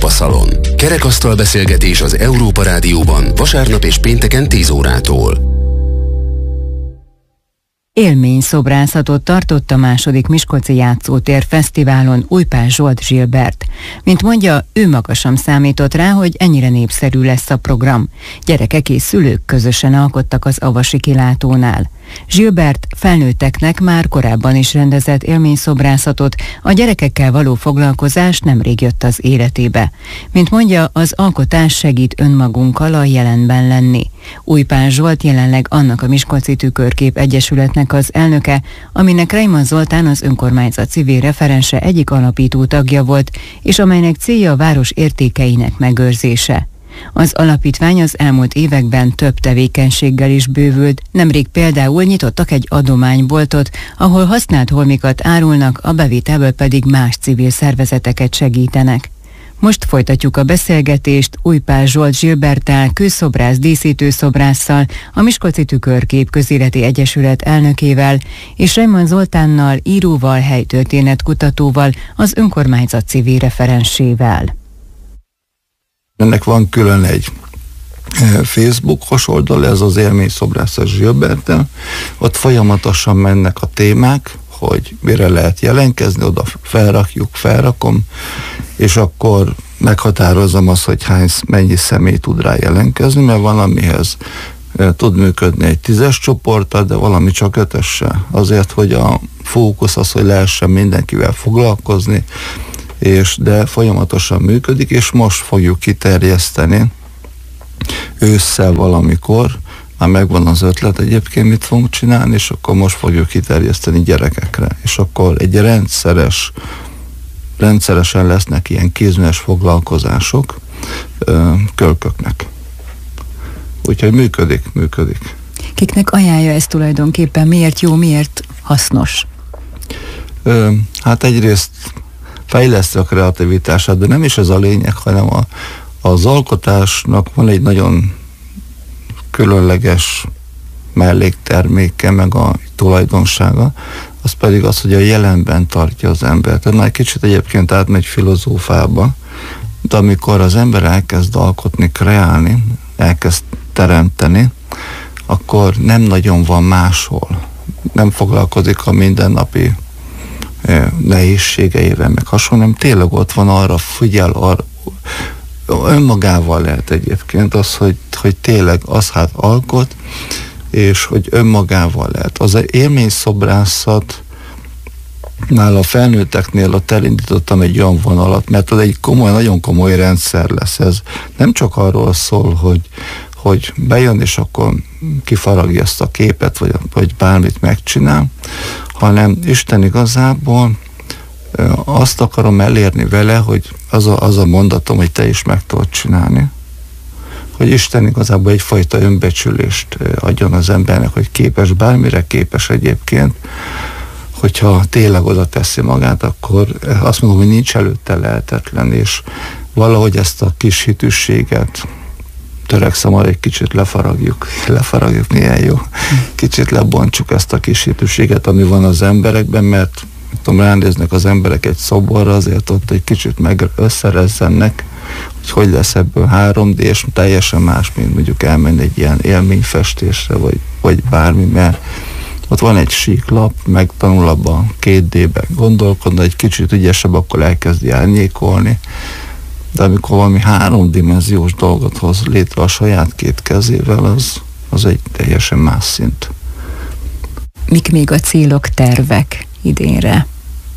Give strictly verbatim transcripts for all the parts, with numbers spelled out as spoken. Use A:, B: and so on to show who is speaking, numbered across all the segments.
A: Európa Szalon. Kerekasztal beszélgetés az Európa Rádióban vasárnap és pénteken tíz órától.
B: Élményszobrászatot tartott a második Miskolci Játszótér Fesztiválon Újpás Zsolt Zsilbert. Mint mondja, ő maga sem számított rá, hogy ennyire népszerű lesz a program. Gyerekek és szülők közösen alkottak az Avasi kilátónál. Zsilbert felnőtteknek már korábban is rendezett élményszobrászatot, a gyerekekkel való foglalkozás nemrég jött az életébe. Mint mondja, az alkotás segít önmagunkkal a jelenben lenni. Újpás Zsolt jelenleg annak a Miskolci Tükörkép Egyesületnek az elnöke, aminek Reimann Zoltán az önkormányzat civil referense egyik alapító tagja volt, és amelynek célja a város értékeinek megőrzése. Az alapítvány az elmúlt években több tevékenységgel is bővült, nemrég például nyitottak egy adományboltot, ahol használt holmikat árulnak, a bevételből pedig más civil szervezeteket segítenek. Most folytatjuk a beszélgetést Újpás Zsolt Zsilberttel, kőszobrász, díszítőszobrásszal, a Miskolci Tükörkép Közéleti Egyesület elnökével, és Reimann Zoltánnal, íróval, helytörténetkutatóval, az önkormányzat civil referensével.
C: Ennek van külön egy Facebookos oldal, ez az Élményszobrászat Zsilberttel. Ott folyamatosan mennek a témák, hogy mire lehet jelentkezni, oda felrakjuk, felrakom, és akkor meghatározom azt, hogy hány, mennyi személy tud rá jelentkezni, mert valamihez tud működni egy tízes csoporttal, de valami csak ötössel. Azért, hogy a fókusz az, hogy lehessen mindenkivel foglalkozni, és de folyamatosan működik, és most fogjuk kiterjeszteni ősszel valamikor, már megvan az ötlet egyébként, mit fogunk csinálni, és akkor most fogjuk kiterjeszteni gyerekekre, és akkor egy rendszeres, rendszeresen lesznek ilyen kézműves foglalkozások ö, kölköknek. Úgyhogy működik, működik.
B: Kiknek ajánlja ezt tulajdonképpen? Miért jó, miért hasznos?
C: Ö, hát egyrészt fejleszti a kreativitását, de nem is ez a lényeg, hanem a, az alkotásnak van egy nagyon különleges mellékterméke, meg a tulajdonsága, az pedig az, hogy a jelenben tartja az embert. Tehát már kicsit egyébként átmegy filozófába, de amikor az ember elkezd alkotni, kreálni, elkezd teremteni, akkor nem nagyon van máshol. Nem foglalkozik a mindennapi nehézségeivel, meg hasonló, nem tényleg ott van, arra figyel, arra, önmagával lehet egyébként az, hogy, hogy tényleg az hát alkot, és hogy önmagával lehet. Az élményszobrászat nál a felnőtteknél ott elindítottam egy olyan vonalat, mert az egy komoly, nagyon komoly rendszer lesz. Ez nem csak arról szól, hogy, hogy bejön, és akkor kifaragja ezt a képet, vagy, vagy bármit megcsinál, hanem Isten igazából azt akarom elérni vele, hogy az a, az a mondatom, hogy te is meg tudod csinálni. Hogy Isten igazából egyfajta önbecsülést adjon az embernek, hogy képes, bármire képes egyébként, hogyha tényleg oda teszi magát, akkor azt mondom, hogy nincs előtte lehetetlen, és valahogy ezt a kis hitűséget törekszem arra, egy kicsit lefaragjuk. Lefaragjuk, milyen jó. Kicsit lebontsuk ezt a kis hitűséget, ami van az emberekben, mert tudom, ránéznek az emberek egy szoborra, azért ott egy kicsit meg összerezzennek, hogy hogy lesz ebből három dé, és teljesen más, mint mondjuk elmenni egy ilyen élményfestésre, vagy, vagy bármi, mert ott van egy síklap, megtanul abban két dé-ben gondolkodni, egy kicsit ügyesebb, akkor elkezdi árnyékolni, de amikor valami háromdimenziós dolgot hoz létre a saját két kezével, az, az egy teljesen más szint.
B: Mik még a célok, tervek idénre?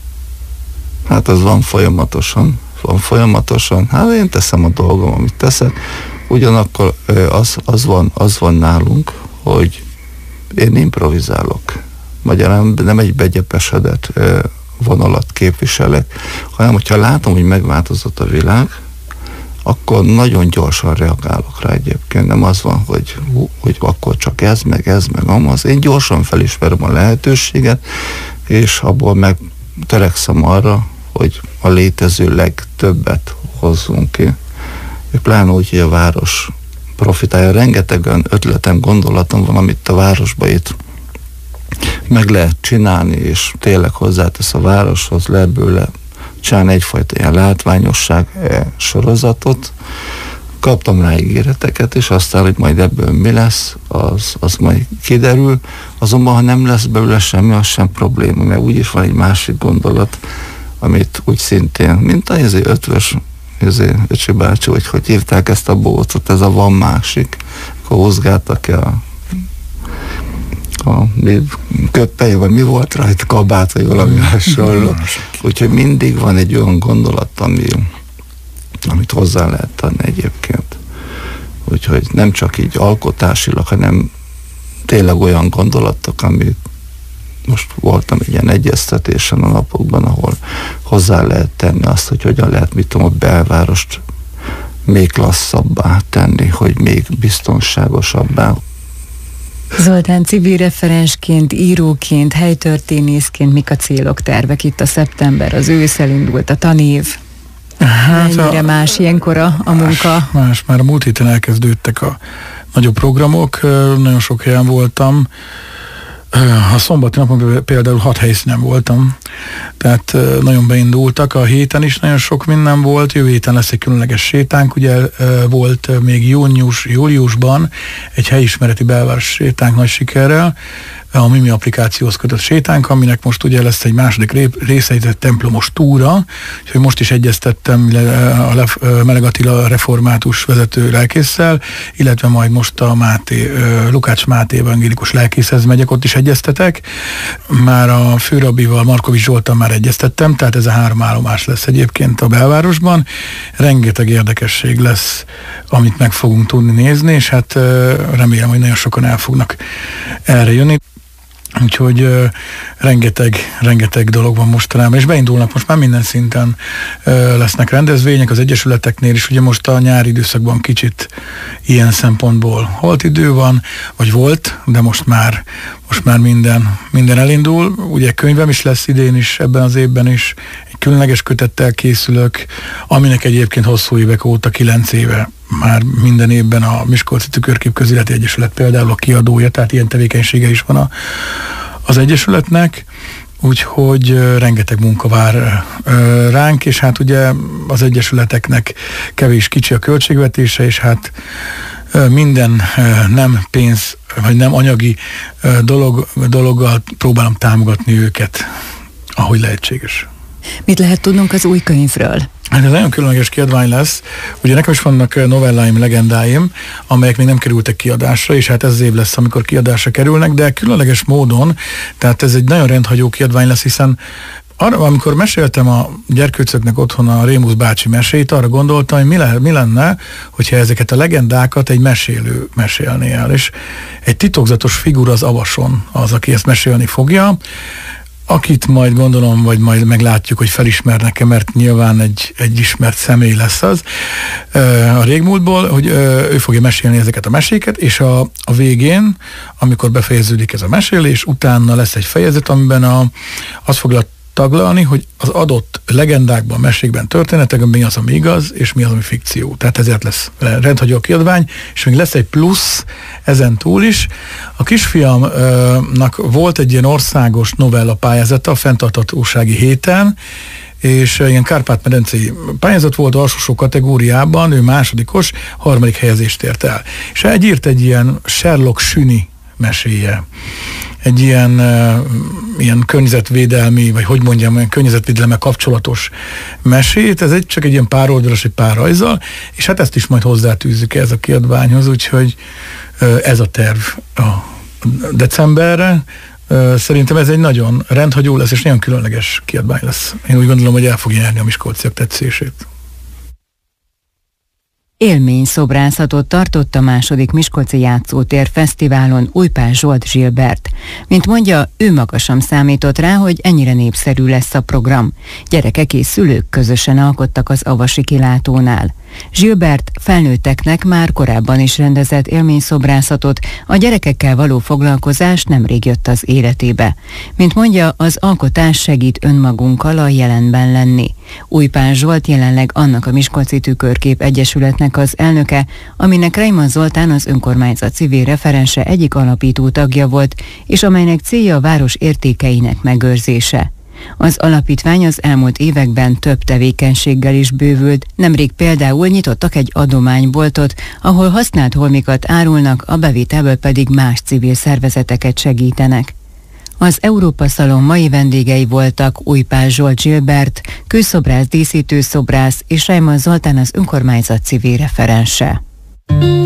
C: Hát ez van folyamatosan, van folyamatosan, hát én teszem a dolgom, amit teszek, ugyanakkor az, az, van, az van nálunk, hogy én improvizálok, magyarán nem egy begyepesedett vonalat képviselek, hanem hogyha látom, hogy megváltozott a világ, akkor nagyon gyorsan reagálok rá egyébként. Nem az van, hogy, hogy akkor csak ez, meg ez, meg amaz. Én gyorsan felismerem a lehetőséget, és abból meg törekszem arra, hogy a létező legtöbbet hozzunk ki. Pláne úgy, hogy a város profitálja. Rengeteg olyan ötletem, gondolatom van, amit a városba itt meg lehet csinálni, és tényleg hozzátesz a városhoz, lehet bőle kapcsán egyfajta ilyen látványosság sorozatot. Kaptam rá ígéreteket, és aztán, hogy majd ebből mi lesz, az, az majd kiderül. Azonban, ha nem lesz belőle semmi, az sem probléma, mert úgyis van egy másik gondolat, amit úgy szintén, mint az ötvös öcsi bácsi, hogy hogy hívták ezt a bócot, ez a van másik, akkor hozgáltak-e a, a köppei, vagy mi volt rajta, kabát, vagy valami hasonló. Úgyhogy mindig van egy olyan gondolat, ami, amit hozzá lehet tenni egyébként. Úgyhogy nem csak így alkotásilag, hanem tényleg olyan gondolatok, amit most voltam egy ilyen egyeztetésen a napokban, ahol hozzá lehet tenni azt, hogy hogyan lehet, mit tudom, a belvárost még lasszabbá tenni, hogy még biztonságosabbá.
B: Zoltán, civil referensként, íróként, helytörténészként mik a célok, tervek itt a szeptember, az ősz, elindult a tanév? Hát mennyire a, más ilyenkor a, a munka?
D: Más, már a múlt héten elkezdődtek a nagyobb programok, nagyon sok helyen voltam. A szombati napon például hat helyszínen voltam, tehát nagyon beindultak. A héten is nagyon sok minden volt, jövő héten lesz egy különleges sétánk, ugye volt még június, júliusban egy helyismereti belváros sétánk nagy sikerrel, a Mimi applikációhoz kötött sétánk, aminek most ugye lesz egy második része, egy templomos túra, úgyhogy most is egyeztettem a Meleg Attila református vezető lelkésszel, illetve majd most a Máté, Lukács Máté evangélikus lelkészhez megyek, ott is egyeztetek. Már a főrabbival, Markovics Zsolttal már egyeztettem, tehát ez a három állomás lesz egyébként a belvárosban. Rengeteg érdekesség lesz, amit meg fogunk tudni nézni, és hát remélem, hogy nagyon sokan el fognak erre jönni. Úgyhogy uh, rengeteg, rengeteg dolog van mostanában, és beindulnak most már minden szinten uh, lesznek rendezvények, az egyesületeknél is, ugye most a nyári időszakban kicsit ilyen szempontból holt idő van, vagy volt, de most már, most már minden, minden elindul. Ugye könyvem is lesz idén is, ebben az évben is, egy különleges kötettel készülök, aminek egyébként hosszú évek óta, kilenc éve már minden évben a Miskolci Tükörkép Közéleti Egyesület például a kiadója, tehát ilyen tevékenysége is van a, az egyesületnek, úgyhogy uh, rengeteg munka vár uh, ránk, és hát ugye az egyesületeknek kevés kicsi a költségvetése, és hát uh, minden uh, nem pénz, vagy nem anyagi uh, dolog, dologgal próbálom támogatni őket, ahogy lehetséges.
B: Mit lehet tudnunk az új könyvről?
D: Hát ez nagyon különleges kiadvány lesz. Ugye nekem is vannak novelláim, legendáim, amelyek még nem kerültek kiadásra, és hát ez az év lesz, amikor kiadásra kerülnek, de különleges módon, tehát ez egy nagyon rendhagyó kiadvány lesz, hiszen arra, amikor meséltem a gyerkőcöknek otthon a Rémusz bácsi mesét, arra gondoltam, hogy mi, le, mi lenne, hogyha ezeket a legendákat egy mesélő mesélné el, és egy titokzatos figura az Avason az, aki ezt mesélni fogja, akit majd gondolom, vagy majd meglátjuk, hogy felismernek-e, mert nyilván egy, egy ismert személy lesz az a régmúltból, hogy ő fogja mesélni ezeket a meséket, és a, a végén, amikor befejeződik ez a mesélés, utána lesz egy fejezet, amiben a, az fogja taglalni, hogy az adott legendákban, mesékben, történetekben mi az, ami igaz, és mi az, ami fikció. Tehát ezért lesz rendhagyó kiadvány, és még lesz egy plusz ezen túl is. A kisfiamnak volt egy ilyen országos novella pályázata a fenntarthatósági héten, és ilyen Kárpát-medencei pályázat volt alsósó kategóriában, ő másodikos, harmadik helyezést ért el. És egy írt egy ilyen Sherlock Süni meséje. Egy ilyen, uh, ilyen környezetvédelmi, vagy hogy mondjam, olyan környezetvédelemmel kapcsolatos mesét, ez egy, csak egy ilyen pár oldalas, egy pár rajzzal, és hát ezt is majd hozzátűzzük ez a kiadványhoz, úgyhogy uh, ez a terv a decemberre. Uh, szerintem ez egy nagyon rendhagyó lesz, és nagyon különleges kiadvány lesz. Én úgy gondolom, hogy el fogja nyerni a miskolciak tetszését.
B: Élményszobrászatot tartott a második Miskolci Játszótér Fesztiválon Újpás Zsolt Zsilbert. Mint mondja, ő maga sem számított rá, hogy ennyire népszerű lesz a program. Gyerekek és szülők közösen alkottak az avasi kilátónál. Zsilbert felnőtteknek már korábban is rendezett élményszobrászatot, a gyerekekkel való foglalkozás nemrég jött az életébe. Mint mondja, az alkotás segít önmagunkkal a jelenben lenni. Újpás Zsolt jelenleg annak a Miskolci Tükörkép Egyesületnek az elnöke, aminek Reimann Zoltán az önkormányzat civil referense egyik alapító tagja volt, és amelynek célja a város értékeinek megőrzése. Az alapítvány az elmúlt években több tevékenységgel is bővült, nemrég például nyitottak egy adományboltot, ahol használt holmikat árulnak, a bevételből pedig más civil szervezeteket segítenek. Az Európa Szalon mai vendégei voltak Újpál Zsolt Zsilbert, kőszobrász, díszítőszobrász és Reimann Zoltán, az önkormányzat civil referense.